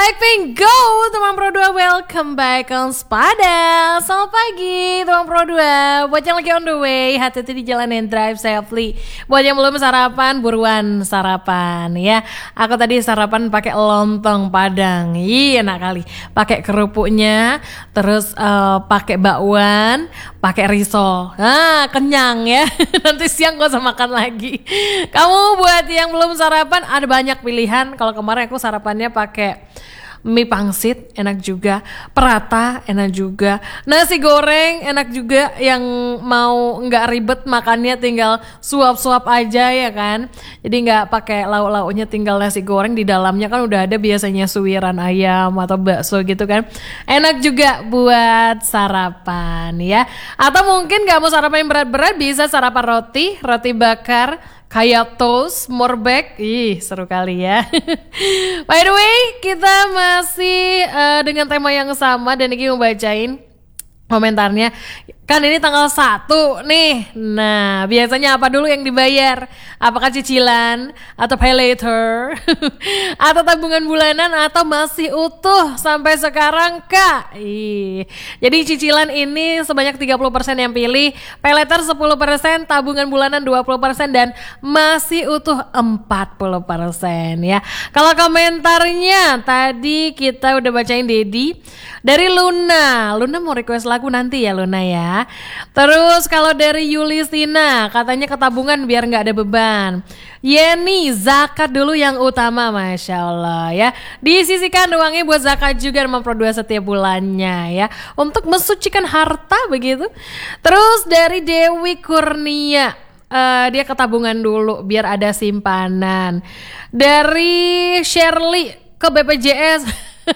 Blackpink go, teman Pro 2, welcome back on Spada. Selamat pagi teman Pro 2. Buat yang lagi on the way, hati-hati di jalan and drive safely. Buat yang belum sarapan, buruan sarapan ya. Aku tadi sarapan pakai lontong Padang. Iya, enak kali. Pakai kerupuknya, terus pakai bakwan, pakai risol. Nah, kenyang ya. Nanti siang gak usah makan lagi. Kamu buat yang belum sarapan, ada banyak pilihan. Kalau kemarin aku sarapannya pakai mie pangsit, enak juga. Prata, enak juga. Nasi goreng, enak juga. Yang mau nggak ribet makannya, tinggal suap-suap aja ya kan. Jadi nggak pakai lauk-lauknya, tinggal nasi goreng. Di dalamnya kan udah ada biasanya suiran ayam atau bakso gitu kan. Enak juga buat sarapan ya. Atau mungkin nggak mau sarapan yang berat-berat, bisa sarapan roti bakar, kayak toast, morbek, seru kali ya. By the way, kita masih dengan tema yang sama dan ini mau bacain komentarnya. Kan ini tanggal 1 nih. Nah, biasanya apa dulu yang dibayar? Apakah cicilan atau pay later? Atau tabungan bulanan atau masih utuh sampai sekarang, Kak? Jadi cicilan ini sebanyak 30% yang pilih, pay later 10%, tabungan bulanan 20% dan masih utuh 40% ya. Kalau komentarnya tadi kita udah bacain Dedi dari Luna. Luna mau request lagu nanti ya Luna ya. Terus kalau dari Yulistina katanya ketabungan biar nggak ada beban. Yeni, zakat dulu yang utama, Masya Allah ya. Disisihkan uangnya buat zakat juga memperoleh setiap bulannya ya, untuk mensucikan harta begitu. Terus dari Dewi Kurnia, dia ketabungan dulu biar ada simpanan. Dari Shirley ke BPJS.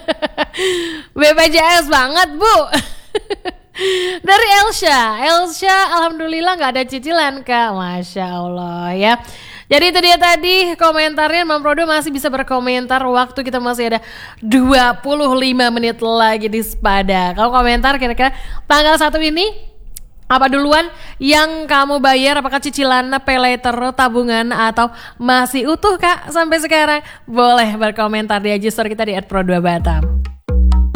BPJS banget Bu. Dari Elsha, alhamdulillah gak ada cicilan Kak, Masya Allah ya. Jadi itu dia tadi komentarnya. Mam Prodo masih bisa berkomentar, waktu kita masih ada 25 menit lagi di Spada. Kalau komentar kira-kira tanggal 1 ini apa duluan yang kamu bayar, apakah cicilan, pay later, tabungan atau masih utuh Kak sampai sekarang? Boleh berkomentar di IG story kita di @pro2batam.